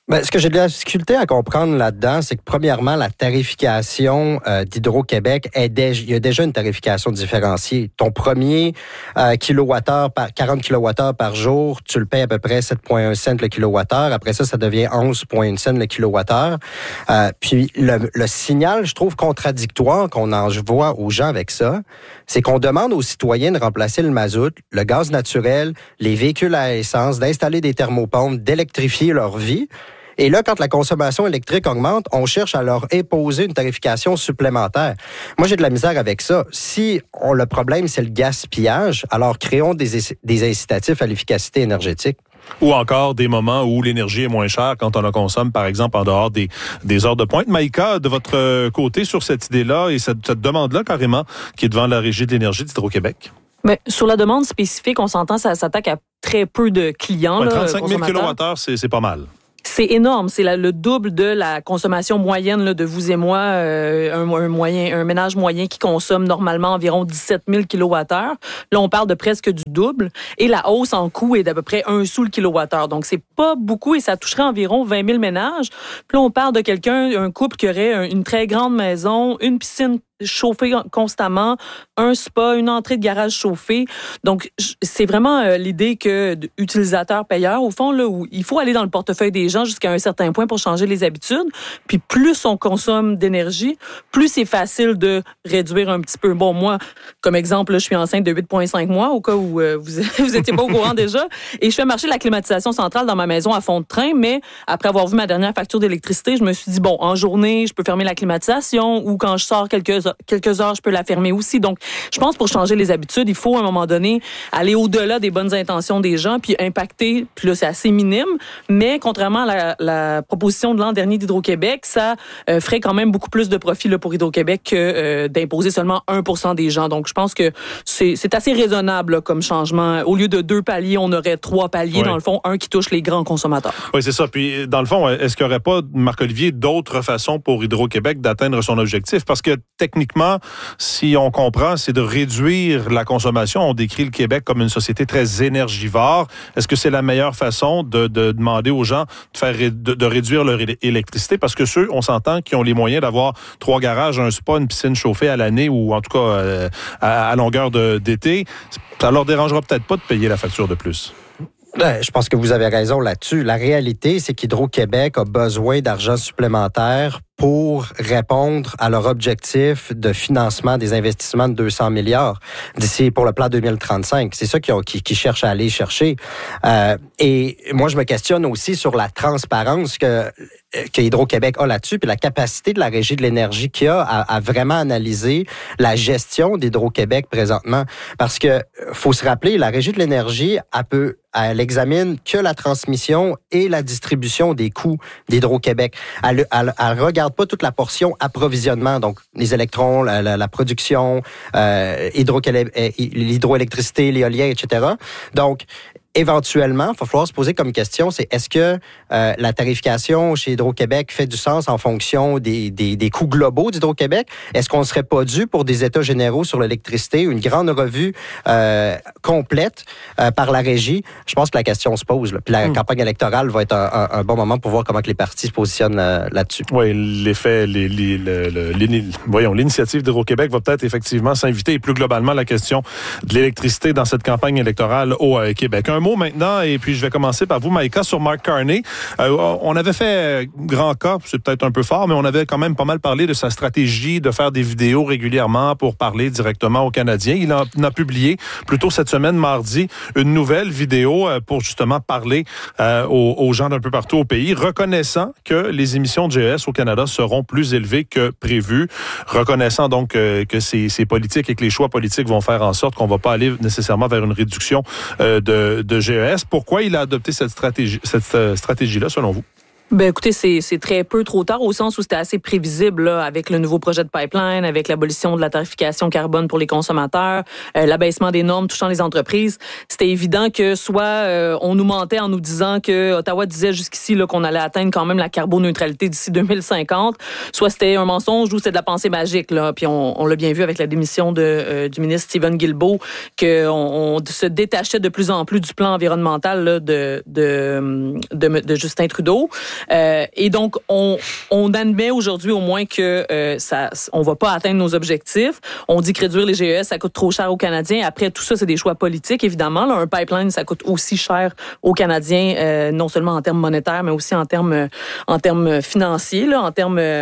Ben, ce que j'ai de la difficulté à comprendre là-dedans, c'est que premièrement, la tarification euh, d'Hydro-Québec, est déjà, il y a déjà une tarification différenciée. Ton premier euh, kilowattheure par quarante kilowattheures par jour, tu le payes à peu près sept virgule un cents le kilowattheure. Après ça, ça devient onze virgule un cents le kilowattheure. Euh, puis le, le signal, je trouve contradictoire qu'on envoie aux gens avec ça, c'est qu'on demande aux citoyens de remplacer le mazout, le gaz naturel, les véhicules à essence, d'installer des thermopompes, d'électrifier leur vie. Et là, quand la consommation électrique augmente, on cherche à leur imposer une tarification supplémentaire. Moi, j'ai de la misère avec ça. Si on, le problème, c'est le gaspillage, alors créons des, des incitatifs à l'efficacité énergétique. Ou encore des moments où l'énergie est moins chère quand on la consomme, par exemple, en dehors des, des heures de pointe. Maïka, de votre côté, sur cette idée-là et cette, cette demande-là, carrément, qui est devant la Régie de l'énergie d'Hydro-Québec? Mais sur la demande spécifique, on s'entend, ça s'attaque à très peu de clients. Ouais, là, trente-cinq mille kilowattheures, c'est, c'est pas mal. C'est énorme. C'est la, le double de la consommation moyenne là, de vous et moi. Euh, un, un, moyen, un ménage moyen qui consomme normalement environ dix-sept mille kilowattheures. Là, on parle de presque du double. Et la hausse en coût est d'à peu près un sou le kilowattheure. Donc, c'est pas beaucoup et ça toucherait environ vingt mille ménages. Puis là, on parle de quelqu'un, un couple qui aurait une très grande maison, une piscine chauffée constamment, un spa, une entrée de garage chauffée. Donc, c'est vraiment euh, l'idée que utilisateur-payeur, au fond, là, où il faut aller dans le portefeuille des gens jusqu'à un certain point pour changer les habitudes. Puis plus on consomme d'énergie, plus c'est facile de réduire un petit peu. Bon, moi, comme exemple, là, je suis enceinte de huit virgule cinq mois, au cas où euh, vous vous étiez pas au courant déjà, et je fais marcher la climatisation centrale dans ma maison à fond de train, mais après avoir vu ma dernière facture d'électricité, je me suis dit, bon, en journée, je peux fermer la climatisation, ou quand je sors quelques quelques heures, je peux la fermer aussi. Donc, je pense pour changer les habitudes, il faut à un moment donné aller au-delà des bonnes intentions des gens, puis impacter, puis là, c'est assez minime, mais contrairement à la, la proposition de l'an dernier d'Hydro-Québec, ça euh, ferait quand même beaucoup plus de profit là, pour Hydro-Québec que euh, d'imposer seulement un pour cent des gens. Donc, je pense que c'est, c'est assez raisonnable là, comme changement. Au lieu de deux paliers, on aurait trois paliers, oui. Dans le fond, un qui touche les grands consommateurs. Oui, c'est ça. Puis, dans le fond, est-ce qu'il n'y aurait pas, Marc-Olivier, d'autres façons pour Hydro-Québec d'atteindre son objectif? Parce que techniquement, si on comprend, c'est de réduire la consommation. On décrit le Québec comme une société très énergivore. Est-ce que c'est la meilleure façon de, de demander aux gens de, faire, de, de réduire leur électricité? Parce que ceux, on s'entend, qui ont les moyens d'avoir trois garages, un spa, une piscine chauffée à l'année ou en tout cas euh, à, à longueur de, d'été, ça leur dérangera peut-être pas de payer la facture de plus. Ben, je pense que vous avez raison là-dessus. La réalité, c'est qu'Hydro-Québec a besoin d'argent supplémentaire pour répondre à leur objectif de financement des investissements de deux cents milliards d'ici pour le plan deux mille trente-cinq. C'est ça qu'ils, ont, qu'ils, qu'ils cherchent à aller chercher. Euh, et moi, je me questionne aussi sur la transparence que, que Hydro-Québec a là-dessus, puis la capacité de la Régie de l'énergie qu'il a à, à vraiment analyser la gestion d'Hydro-Québec présentement. Parce que faut se rappeler, la Régie de l'énergie, elle peut elle examine que la transmission et la distribution des coûts d'Hydro-Québec. Elle, elle, elle regarde pas toute la portion approvisionnement, donc les électrons, la, la, la production, euh, hydro, l'hydroélectricité, l'éolien, et cetera. Donc, éventuellement, il va falloir se poser comme question, c'est est-ce que euh, la tarification chez Hydro-Québec fait du sens en fonction des, des, des coûts globaux d'Hydro-Québec? Est-ce qu'on ne serait pas dû pour des états généraux sur l'électricité, une grande revue euh, complète euh, par la Régie? Je pense que la question se pose. Là. Puis la mmh. campagne électorale va être un, un, un bon moment pour voir comment que les partis se positionnent là, là-dessus. Oui, l'effet, les, les, le, le, les, voyons, l'initiative d'Hydro-Québec va peut-être effectivement s'inviter et plus globalement la question de l'électricité dans cette campagne électorale au euh, Québec. Un mot maintenant, et puis je vais commencer par vous, Maïka, sur Mark Carney. Euh, on avait fait grand cas, c'est peut-être un peu fort, mais on avait quand même pas mal parlé de sa stratégie de faire des vidéos régulièrement pour parler directement aux Canadiens. Il a, il a publié plus tôt cette semaine, mardi, une nouvelle vidéo pour justement parler euh, aux, aux gens d'un peu partout au pays, reconnaissant que les émissions de G E S au Canada seront plus élevées que prévu, reconnaissant donc euh, que ces, ces politiques et que les choix politiques vont faire en sorte qu'on ne va pas aller nécessairement vers une réduction euh, de de G E S. Pourquoi il a adopté cette stratégie, cette euh, stratégie-là, selon vous? Ben écoutez, c'est, c'est très peu trop tard au sens où c'était assez prévisible là, avec le nouveau projet de pipeline, avec l'abolition de la tarification carbone pour les consommateurs, euh, l'abaissement des normes touchant les entreprises. C'était évident que soit euh, on nous mentait en nous disant que Ottawa disait jusqu'ici là, qu'on allait atteindre quand même la carboneutralité d'ici deux mille cinquante, soit c'était un mensonge ou c'était de la pensée magique. Là. Puis on, on l'a bien vu avec la démission de, euh, du ministre Stephen Guilbeault, qu'on on se détachait de plus en plus du plan environnemental là, de, de, de, de Justin Trudeau. Euh, et donc, on, on admet aujourd'hui au moins que euh, ça, on va pas atteindre nos objectifs. On dit que réduire les G E S, ça coûte trop cher aux Canadiens. Après, tout ça, c'est des choix politiques, évidemment. Là, un pipeline, ça coûte aussi cher aux Canadiens, euh, non seulement en termes monétaires, mais aussi en termes, en termes financiers, là, en termes euh,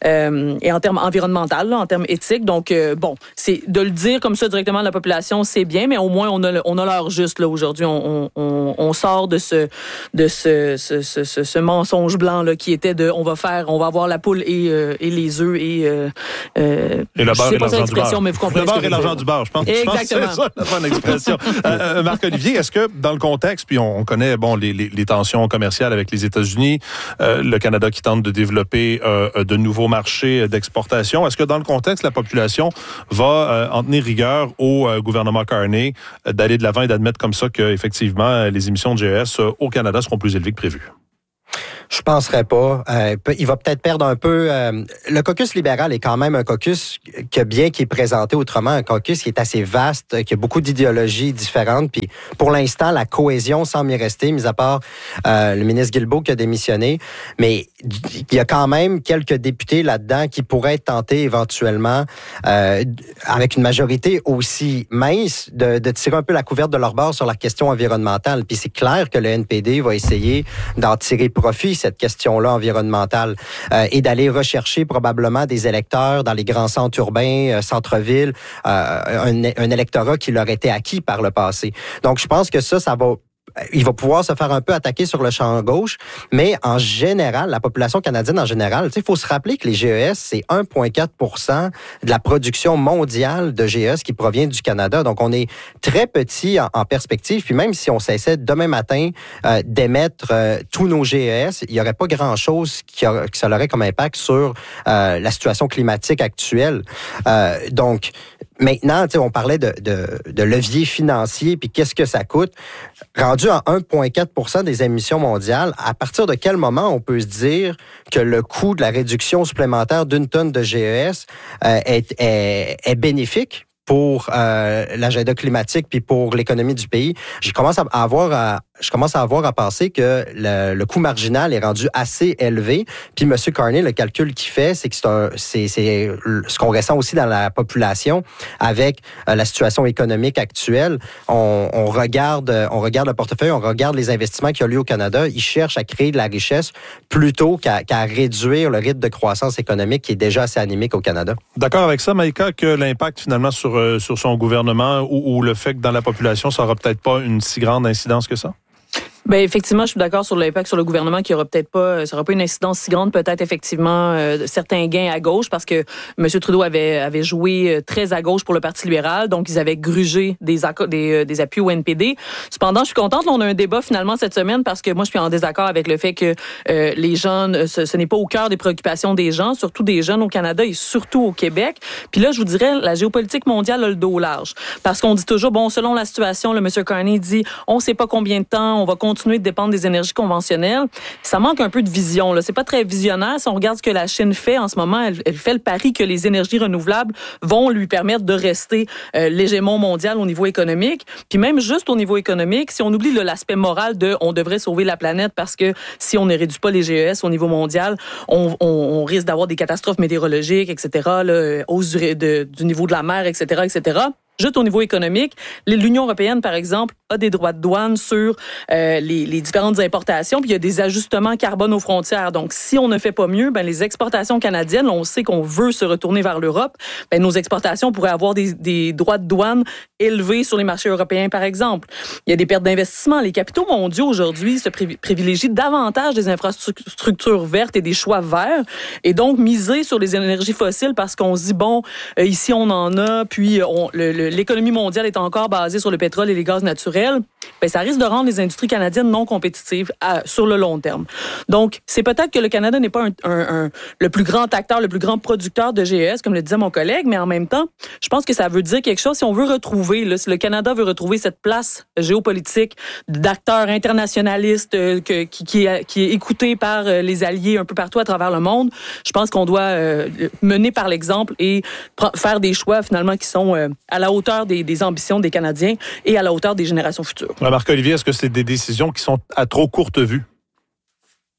et en termes environnementaux, là, en termes éthiques. Donc, euh, bon, c'est de le dire comme ça directement à la population, c'est bien, mais au moins on a, on a l'heure juste là aujourd'hui. On, on, on sort de ce, de ce, ce, ce, ce, ce mensonge blanc là qui était de, on va faire, on va avoir la poule et, euh, et les œufs et euh, euh, et le beurre et l'argent du beurre. Mais vous comprenez le beurre et l'argent du beurre, je pense. Exactement. Je pense que c'est ça la bonne expression. euh, Marc-Olivier, est-ce que dans le contexte, puis on, on connaît bon les, les, les tensions commerciales avec les États-Unis, euh, le Canada qui tente de développer euh, de nouveaux marchés d'exportation, est-ce que dans le contexte, la population va euh, en tenir rigueur au euh, gouvernement Carney euh, d'aller de l'avant et d'admettre comme ça que effectivement les émissions de G E S euh, au Canada seront plus élevées que prévu? Je penserais pas. Euh, il va peut-être perdre un peu. Euh, le caucus libéral est quand même un caucus que, bien qu'il est présenté autrement, un caucus qui est assez vaste, qui a beaucoup d'idéologies différentes. Puis pour l'instant, la cohésion semble y rester, mis à part euh, le ministre Guilbeault qui a démissionné. Mais il y a quand même quelques députés là-dedans qui pourraient être tentés éventuellement, euh, avec une majorité aussi mince, de, de tirer un peu la couverte de leur bord sur la question environnementale. Puis c'est clair que le N P D va essayer d'en tirer profit, cette question-là environnementale, euh, et d'aller rechercher probablement des électeurs dans les grands centres urbains, euh, centres-villes, euh, un, un électorat qui leur était acquis par le passé. Donc, je pense que ça, ça va... il va pouvoir se faire un peu attaquer sur le champ gauche, mais en général, la population canadienne en général, il faut se rappeler que les G E S, c'est un virgule quatre pour cent de la production mondiale de G E S qui provient du Canada. Donc, on est très petit en, en perspective. Puis même si on cessait demain matin euh, d'émettre euh, tous nos G E S, il n'y aurait pas grand-chose qui, a, qui ça aurait comme impact sur euh, la situation climatique actuelle. Euh, donc, maintenant, on parlait de, de, de levier financier, puis qu'est-ce que ça coûte? Rendu à un virgule quatre pour cent des émissions mondiales, à partir de quel moment on peut se dire que le coût de la réduction supplémentaire d'une tonne de G E S euh, est, est, est bénéfique pour euh, l'agenda climatique puis pour l'économie du pays? Je commence à avoir à, je commence à avoir à penser que le, le coût marginal est rendu assez élevé. Puis M. Carney, le calcul qu'il fait, c'est que c'est, un, c'est, c'est ce qu'on ressent aussi dans la population avec euh, la situation économique actuelle. On, on regarde, on regarde le portefeuille, on regarde les investissements qu'il y a lieu au Canada. Ils cherchent à créer de la richesse plutôt qu'à, qu'à réduire le rythme de croissance économique qui est déjà assez anémique au Canada. D'accord avec ça, Maïka, que l'impact finalement sur euh, sur son gouvernement ou, ou le fait que dans la population, ça n'aura peut-être pas une si grande incidence que ça? Ben effectivement, je suis d'accord sur l'impact sur le gouvernement qui aura peut-être pas, ça aura pas une incidence si grande, peut-être effectivement euh, certains gains à gauche parce que M. Trudeau avait avait joué très à gauche pour le Parti libéral, donc ils avaient grugé des des, des appuis au N P D. Cependant, je suis contente, là, on a un débat finalement cette semaine parce que moi je suis en désaccord avec le fait que euh, les jeunes, ce, ce n'est pas au cœur des préoccupations des gens, surtout des jeunes au Canada et surtout au Québec. Puis là, je vous dirais, la géopolitique mondiale a le dos large parce qu'on dit toujours, bon, selon la situation, le M. Carney dit, on sait pas combien de temps, on va continuer continuer de dépendre des énergies conventionnelles. Ça manque un peu de vision, là. C'est pas très visionnaire. Si on regarde ce que la Chine fait en ce moment, elle, elle fait le pari que les énergies renouvelables vont lui permettre de rester euh, l'hégémon mondial au niveau économique. Puis même juste au niveau économique, si on oublie là, l'aspect moral de on devrait sauver la planète parce que si on ne réduit pas les G E S au niveau mondial, on, on, on risque d'avoir des catastrophes météorologiques, et cetera, là, hausse du, de, du niveau de la mer, et cetera, et cetera. Juste au niveau économique, l'Union européenne, par exemple, a des droits de douane sur euh, les, les différentes importations, puis il y a des ajustements carbone aux frontières. Donc, si on ne fait pas mieux, ben les exportations canadiennes, on sait qu'on veut se retourner vers l'Europe, ben nos exportations pourraient avoir des, des droits de douane élevés sur les marchés européens, par exemple. Il y a des pertes d'investissement. Les capitaux mondiaux, aujourd'hui, se privilégient davantage des infrastructures vertes et des choix verts, et donc miser sur les énergies fossiles parce qu'on se dit, bon, euh, ici, on en a, puis on, le, le l'économie mondiale est encore basée sur le pétrole et les gaz naturels, ben ça risque de rendre les industries canadiennes non compétitives à, sur le long terme. Donc, c'est peut-être que le Canada n'est pas un, un, un, le plus grand acteur, le plus grand producteur de G E S, comme le disait mon collègue, mais en même temps, je pense que ça veut dire quelque chose. Si on veut retrouver, là, si le Canada veut retrouver cette place géopolitique d'acteur internationaliste euh, que, qui, qui, est, qui est écouté par euh, les alliés un peu partout à travers le monde, je pense qu'on doit euh, mener par l'exemple et pr- faire des choix finalement qui sont euh, à la hauteur des, des ambitions des Canadiens et à la hauteur des générations futures. Marc-Olivier, est-ce que c'est des décisions qui sont à trop courte vue?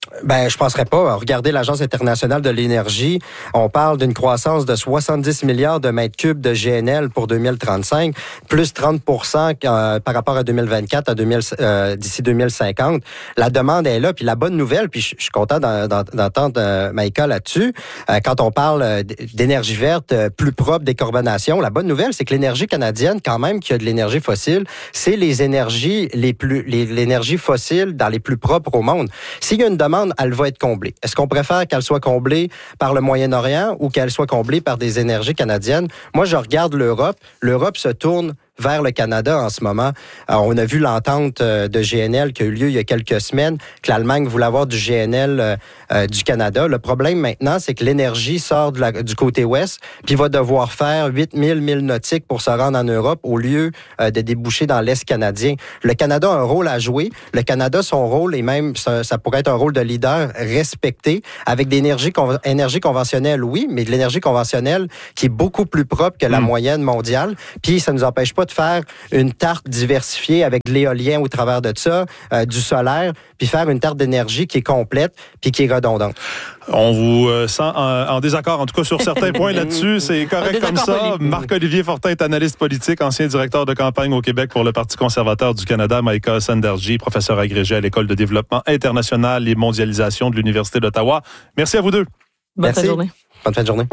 Ben, je penserais pas. Regardez l'Agence internationale de l'énergie. On parle d'une croissance de soixante-dix milliards de mètres cubes de G N L pour deux mille trente-cinq, plus trente pour cent euh, par rapport à deux mille vingt-quatre, à deux mille, euh, d'ici deux mille cinquante. La demande est là. Puis la bonne nouvelle, puis je, je suis content d'entendre euh, Maïka là-dessus, euh, quand on parle d'énergie verte, euh, plus propre, décarbonation, la bonne nouvelle, c'est que l'énergie canadienne, quand même, qui a de l'énergie fossile, c'est les énergies les plus, les, l'énergie fossile dans les plus propres au monde. S'il y a une demande, elle va être comblée. Est-ce qu'on préfère qu'elle soit comblée par le Moyen-Orient ou qu'elle soit comblée par des énergies canadiennes? Moi, je regarde l'Europe. L'Europe se tourne vers le Canada en ce moment. Alors, on a vu l'entente de G N L qui a eu lieu il y a quelques semaines, que l'Allemagne voulait avoir du G N L euh, euh, du Canada. Le problème maintenant, c'est que l'énergie sort de la, du côté ouest, puis va devoir faire huit mille milles nautiques pour se rendre en Europe au lieu euh, de déboucher dans l'Est canadien. Le Canada a un rôle à jouer. Le Canada, son rôle, et même ça, ça pourrait être un rôle de leader respecté, avec des énergies, con, énergies conventionnelles, oui, mais de l'énergie conventionnelle qui est beaucoup plus propre que la mmh. moyenne mondiale. Puis ça ne nous empêche pas de faire une tarte diversifiée avec de l'éolien au travers de ça, euh, du solaire, puis faire une tarte d'énergie qui est complète puis qui est redondante. On vous euh, sent en, en désaccord, en tout cas sur certains points là-dessus. C'est correct comme ça. Marc-Olivier Fortin est analyste politique, ancien directeur de campagne au Québec pour le Parti conservateur du Canada. Maïka Sanderji, professeur agrégé à l'École de développement international et mondialisation de l'Université d'Ottawa. Merci à vous deux. Bonne fin de journée. Bonne fin de journée.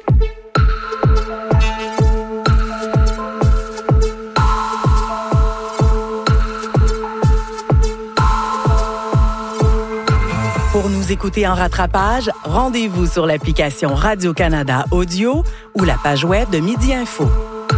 Pour nous écouter en rattrapage, rendez-vous sur l'application Radio-Canada Audio ou la page web de Midi Info.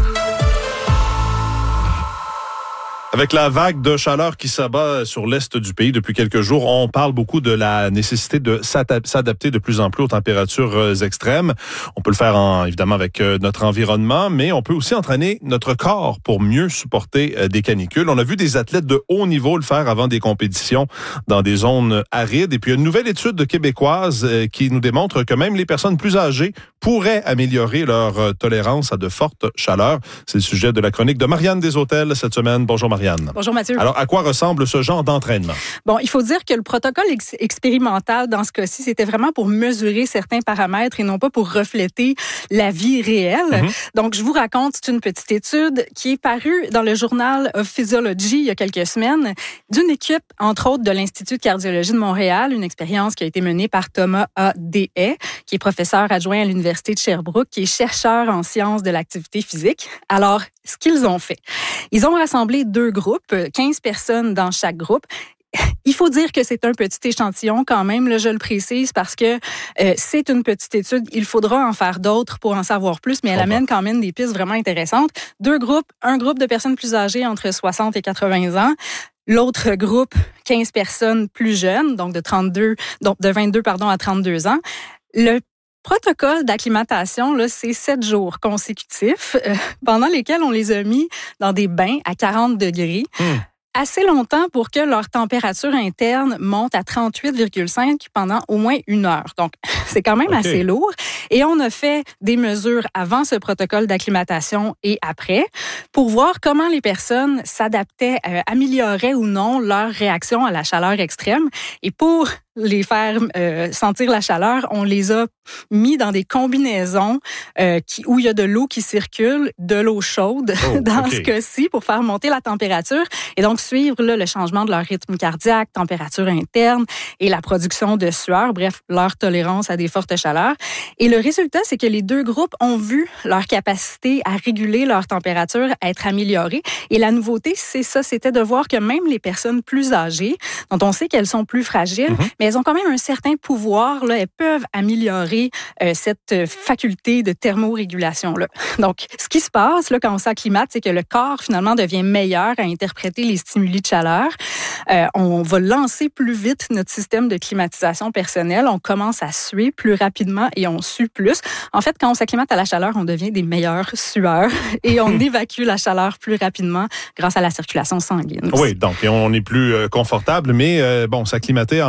Avec la vague de chaleur qui s'abat sur l'est du pays depuis quelques jours, on parle beaucoup de la nécessité de s'adapter de plus en plus aux températures extrêmes. On peut le faire en, évidemment avec notre environnement, mais on peut aussi entraîner notre corps pour mieux supporter des canicules. On a vu des athlètes de haut niveau le faire avant des compétitions dans des zones arides. Et puis, une nouvelle étude québécoise qui nous démontre que même les personnes plus âgées pourraient améliorer leur tolérance à de fortes chaleurs. C'est le sujet de la chronique de Marianne Deshôtels cette semaine. Bonjour Marianne. Bonjour Mathieu. Alors, à quoi ressemble ce genre d'entraînement? Bon, il faut dire que le protocole ex- expérimental dans ce cas-ci, c'était vraiment pour mesurer certains paramètres et non pas pour refléter la vie réelle. Mm-hmm. Donc, je vous raconte, c'est une petite étude qui est parue dans le Journal of Physiology il y a quelques semaines d'une équipe, entre autres, de l'Institut de cardiologie de Montréal, une expérience qui a été menée par Thomas A. Deshaies, qui est professeur adjoint à l'Université de Sherbrooke, qui est chercheur en sciences de l'activité physique. Alors, ce qu'ils ont fait, ils ont rassemblé deux groupes, quinze personnes dans chaque groupe. Il faut dire que c'est un petit échantillon quand même, là, je le précise, parce que euh, c'est une petite étude. Il faudra en faire d'autres pour en savoir plus, mais elle amène quand même des pistes vraiment intéressantes. Deux groupes, un groupe de personnes plus âgées entre soixante et quatre-vingts ans. L'autre groupe, quinze personnes plus jeunes, donc de trente-deux, donc de vingt-deux pardon, à trente-deux ans. Le protocole d'acclimatation, là, c'est sept jours consécutifs euh, pendant lesquels on les a mis dans des bains à quarante degrés. Mmh. Assez longtemps pour que leur température interne monte à trente-huit virgule cinq pendant au moins une heure. Donc, c'est quand même okay. assez lourd. Et on a fait des mesures avant ce protocole d'acclimatation et après pour voir comment les personnes s'adaptaient, euh, amélioraient ou non leur réaction à la chaleur extrême. Et pour les faire euh, sentir la chaleur, on les a mis dans des combinaisons euh, qui, où il y a de l'eau qui circule, de l'eau chaude oh, dans okay. ce cas-ci pour faire monter la température et donc suivre là, le changement de leur rythme cardiaque, température interne et la production de sueur, bref, leur tolérance à des fortes chaleurs. Et le résultat, c'est que les deux groupes ont vu leur capacité à réguler leur température être améliorée. Et la nouveauté, c'est ça, c'était de voir que même les personnes plus âgées, dont on sait qu'elles sont plus fragiles, mm-hmm. mais elles ont quand même un certain pouvoir, là, elles peuvent améliorer euh, cette faculté de thermorégulation-là. Donc, ce qui se passe là, quand on s'acclimate, c'est que le corps, finalement, devient meilleur à interpréter les stimuli de chaleur. Euh, on va lancer plus vite notre système de climatisation personnelle. On commence à suer plus rapidement et on sue plus. En fait, quand on s'acclimate à la chaleur, on devient des meilleurs sueurs et on évacue la chaleur plus rapidement grâce à la circulation sanguine. Oui, donc on est plus euh, confortable, mais euh, bon, s'acclimater en passant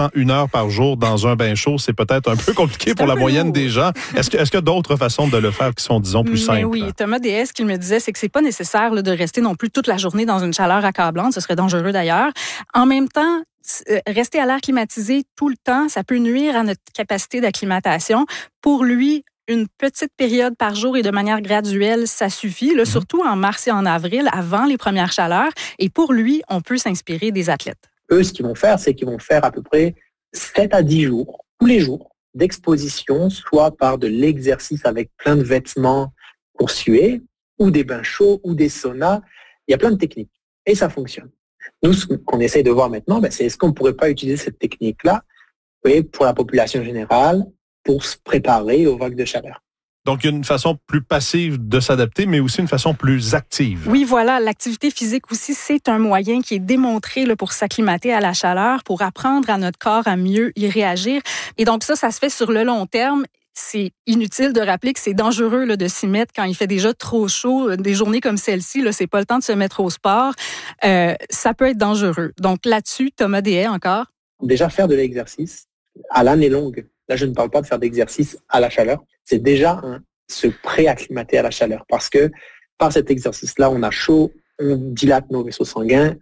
évidemment, une heure par jour dans un bain chaud, c'est peut-être un peu compliqué pour la moyenne lourd. Des gens. Est-ce que, est-ce qu'il y a d'autres façons de le faire qui sont, disons, plus simples? Mais oui, Thomas Deshaies, ce qu'il me disait, c'est que c'est pas nécessaire là, de rester non plus toute la journée dans une chaleur accablante. Ce serait dangereux d'ailleurs. En même temps, rester à l'air climatisé tout le temps, ça peut nuire à notre capacité d'acclimatation. Pour lui, une petite période par jour et de manière graduelle, ça suffit, là, mmh. surtout en mars et en avril, avant les premières chaleurs. Et pour lui, on peut s'inspirer des athlètes. Eux, ce qu'ils vont faire, c'est qu'ils vont faire à peu près sept à dix jours, tous les jours, d'exposition, soit par de l'exercice avec plein de vêtements pour suer, ou des bains chauds, ou des saunas. Il y a plein de techniques. Et ça fonctionne. Nous, ce qu'on essaye de voir maintenant, ben, c'est est-ce qu'on ne pourrait pas utiliser cette technique-là, vous voyez, pour la population générale, pour se préparer aux vagues de chaleur. Donc, il y a une façon plus passive de s'adapter, mais aussi une façon plus active. Oui, voilà. L'activité physique aussi, c'est un moyen qui est démontré là, pour s'acclimater à la chaleur, pour apprendre à notre corps à mieux y réagir. Et donc, ça, ça se fait sur le long terme. C'est inutile de rappeler que c'est dangereux là, de s'y mettre quand il fait déjà trop chaud. Des journées comme celle-ci, là, c'est pas le temps de se mettre au sport. Euh, ça peut être dangereux. Donc, là-dessus, Thomas Deshaies encore. Déjà, faire de l'exercice à l'année longue. Là, je ne parle pas de faire d'exercice à la chaleur. C'est déjà un, se pré-acclimater à la chaleur parce que par cet exercice-là, on a chaud, on dilate nos vaisseaux sanguins,